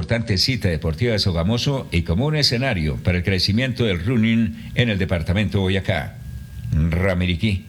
importante cita deportiva de Sogamoso y como un escenario para el crecimiento del running en el departamento de Boyacá. Ramiriquí.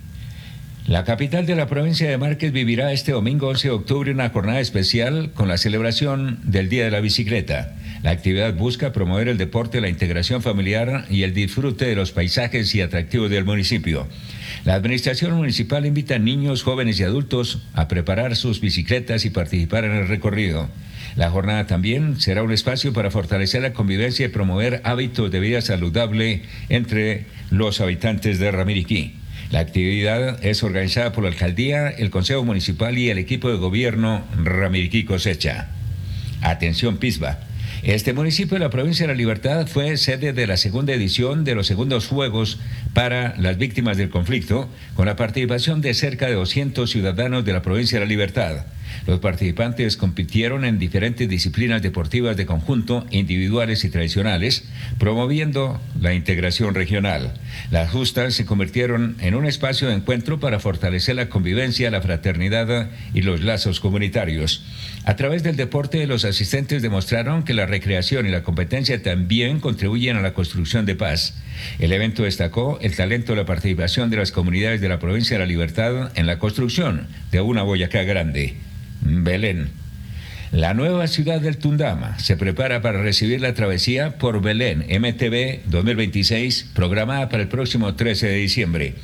La capital de la provincia de Márquez vivirá este domingo 11 de octubre una jornada especial con la celebración del Día de la Bicicleta. La actividad busca promover el deporte, la integración familiar y el disfrute de los paisajes y atractivos del municipio. La administración municipal invita a niños, jóvenes y adultos a preparar sus bicicletas y participar en el recorrido. La jornada también será un espacio para fortalecer la convivencia y promover hábitos de vida saludable entre los habitantes de Ramiriquí. La actividad es organizada por la Alcaldía, el Consejo Municipal y el equipo de gobierno Ramiriquí Cosecha. Atención Pisba. Este municipio de la provincia de La Libertad fue sede de la segunda edición de los segundos Juegos para las víctimas del conflicto, con la participación de cerca de 200 ciudadanos de la provincia de La Libertad. Los participantes compitieron en diferentes disciplinas deportivas de conjunto, individuales y tradicionales, promoviendo la integración regional. Las justas se convirtieron en un espacio de encuentro para fortalecer la convivencia, la fraternidad y los lazos comunitarios. A través del deporte, los asistentes demostraron que la recreación y la competencia también contribuyen a la construcción de paz. El evento destacó el talento y la participación de las comunidades de la provincia de La Libertad en la construcción de una Boyacá grande. Belén. La nueva ciudad del Tundama se prepara para recibir la travesía por Belén MTB 2026, programada para el próximo 13 de diciembre.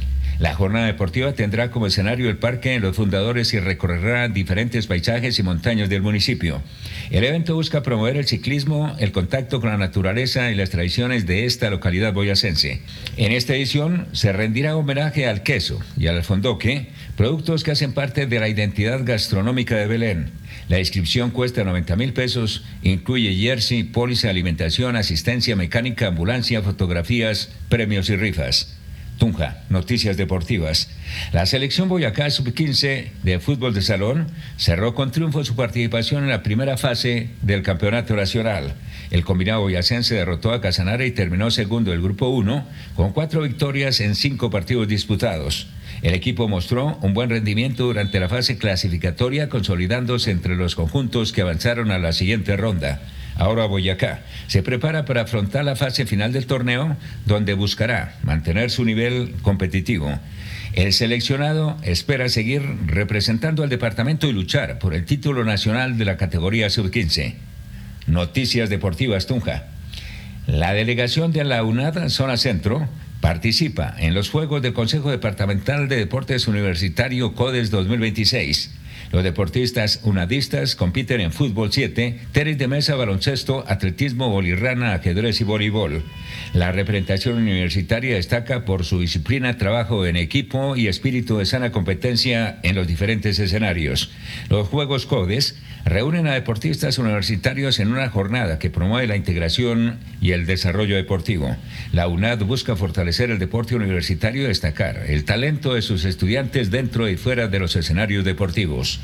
La jornada deportiva tendrá como escenario el Parque de los Fundadores y recorrerá diferentes paisajes y montañas del municipio. El evento busca promover el ciclismo, el contacto con la naturaleza y las tradiciones de esta localidad boyacense. En esta edición se rendirá homenaje al queso y al alfondoque, productos que hacen parte de la identidad gastronómica de Belén. La inscripción cuesta 90,000 pesos, incluye jersey, póliza de alimentación, asistencia mecánica, ambulancia, fotografías, premios y rifas. Tunja, noticias deportivas. La selección Boyacá Sub-15 de fútbol de salón cerró con triunfo su participación en la primera fase del campeonato nacional. El combinado boyacense derrotó a Casanare y terminó segundo del grupo 1 con 4 victorias en 5 partidos disputados. El equipo mostró un buen rendimiento durante la fase clasificatoria, consolidándose entre los conjuntos que avanzaron a la siguiente ronda. Ahora Boyacá se prepara para afrontar la fase final del torneo, donde buscará mantener su nivel competitivo. El seleccionado espera seguir representando al departamento y luchar por el título nacional de la categoría sub-15. Noticias deportivas Tunja. La delegación de la UNAD Zona Centro participa en los Juegos del Consejo Departamental de Deportes Universitario CODES 2026. Los deportistas unadistas compiten en fútbol 7, tenis de mesa, baloncesto, atletismo, bolirrana, ajedrez y voleibol. La representación universitaria destaca por su disciplina, trabajo en equipo y espíritu de sana competencia en los diferentes escenarios. Los Juegos CODES reúnen a deportistas universitarios en una jornada que promueve la integración y el desarrollo deportivo. La UNAD busca fortalecer el deporte universitario y destacar el talento de sus estudiantes dentro y fuera de los escenarios deportivos.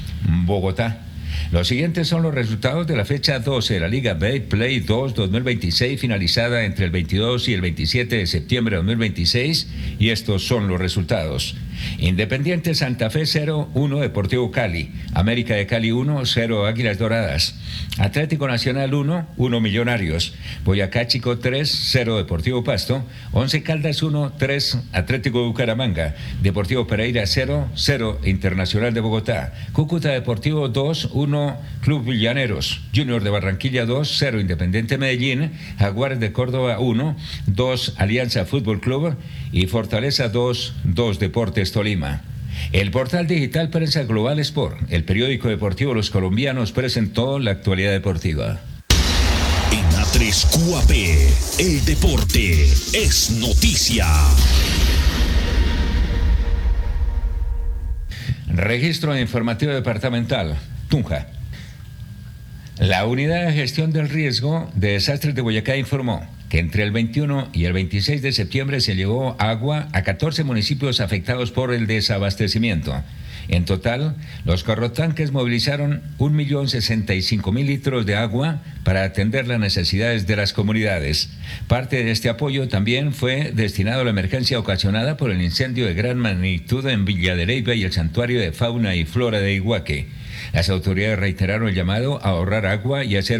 Bogotá. Los siguientes son los resultados de la fecha 12 de la Liga Play 2 2026, finalizada entre el 22 y el 27 de septiembre de 2026, y estos son los resultados. Independiente Santa Fe 0-1 Deportivo Cali, América de Cali 1-0 Águilas Doradas, Atlético Nacional 1-1 Millonarios, Boyacá Chico 3-0 Deportivo Pasto, Once Caldas 1-3 Atlético Bucaramanga, Deportivo Pereira 0-0 Internacional de Bogotá, Cúcuta Deportivo 2-1 Club Llaneros, Junior de Barranquilla 2-0 Independiente Medellín, Jaguares de Córdoba 1-2 Alianza Fútbol Club y Fortaleza 2-2 Deportes Tolima. El portal digital Prensa Global Sport, el periódico deportivo Los Colombianos, presentó la actualidad deportiva. En A3 QAP, el deporte es noticia. Registro informativo departamental, Tunja. La Unidad de Gestión del Riesgo de Desastres de Boyacá informó que entre el 21 y el 26 de septiembre se llevó agua a 14 municipios afectados por el desabastecimiento. En total, los carrotanques movilizaron 1.065.000 litros de agua para atender las necesidades de las comunidades. Parte de este apoyo también fue destinado a la emergencia ocasionada por el incendio de gran magnitud en Villa de Leyva y el Santuario de Fauna y Flora de Iguaque. Las autoridades reiteraron el llamado a ahorrar agua y hacer